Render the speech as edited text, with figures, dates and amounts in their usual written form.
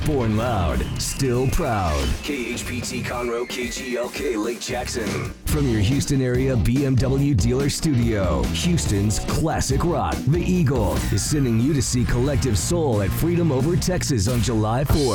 Born loud, still proud. KHPT Conroe, KGLK Lake Jackson. From your Houston area BMW dealer studio, Houston's classic rock, The Eagle, is sending you to see Collective Soul at Freedom Over Texas on July 4th.